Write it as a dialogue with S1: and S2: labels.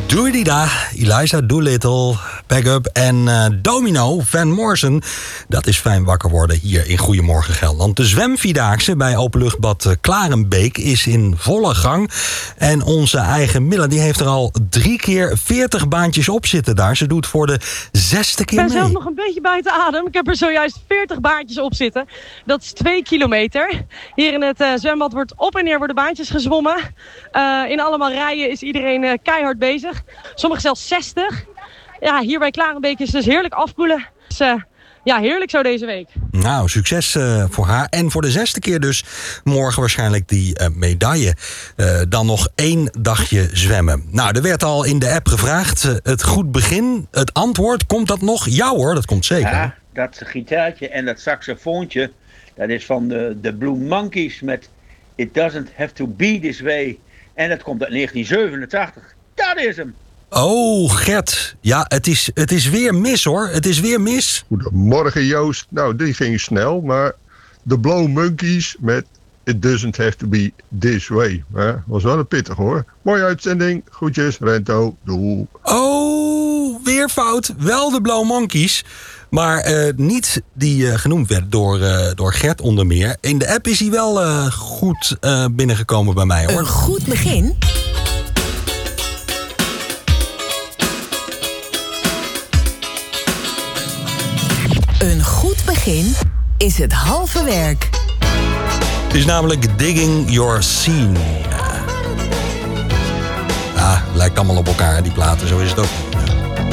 S1: Doei-die-da, Eliza Doolittle, Backup en Domino Van Morrison. Dat is fijn wakker worden hier in Goedemorgen Gelderland. De zwemvierdaagse bij Openluchtbad Klarenbeek is in volle gang. En onze eigen Milla die heeft er al 3 keer 40 baantjes op zitten daar. Ze doet voor de 6e keer mee.
S2: Ik ben zelf nog een beetje buiten adem. Ik heb er zojuist 40 baantjes op zitten. Dat is 2 kilometer. Hier in het zwembad wordt op en neer worden baantjes gezwommen. In allemaal rijen is iedereen keihard bezig. Sommigen zelfs 60. Ja, hier bij Klarenbeek is het dus heerlijk afkoelen. Dus ja, heerlijk zo deze week.
S1: Nou, succes voor haar. En voor de 6e keer dus morgen waarschijnlijk die medaille. Dan nog 1 dagje zwemmen. Nou, er werd al in de app gevraagd. Het goed begin, het antwoord, komt dat nog? Ja hoor, dat komt zeker.
S3: Ja, dat gitaartje en dat saxofoontje, dat is van de Blue Monkeys met It Doesn't Have To Be This Way. En dat komt uit 1987. Dat is hem.
S1: Oh, Gert. Ja, het is weer mis, hoor. Het is weer mis.
S4: Goedemorgen, Joost. Nou, die ging snel, maar de Blow Monkeys met It Doesn't Have To Be This Way. Was wel een pittig, hoor. Mooie uitzending. Groetjes, Rento. Doei.
S1: Oh, weer fout. Wel de Blow Monkeys. Maar niet die genoemd werd door Gert onder meer. In de app is hij wel goed binnengekomen bij mij, hoor.
S5: Een goed begin... Een goed begin is het halve werk.
S1: Het is namelijk Digging Your Scene. Ja, lijkt allemaal op elkaar, die platen, zo is het ook.